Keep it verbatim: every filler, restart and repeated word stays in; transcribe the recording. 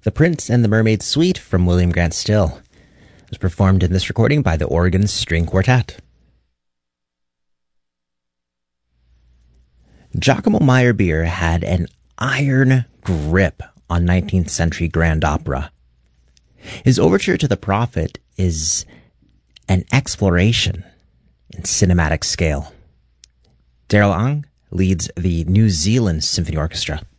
The Prince and the Mermaid Suite from William Grant Still. It was performed in this recording by the Oregon String Quartet. Giacomo Meyerbeer had an iron grip on nineteenth century grand opera. His overture to the Prophet is an exploration in cinematic scale. Daryl Ang leads the New Zealand Symphony Orchestra.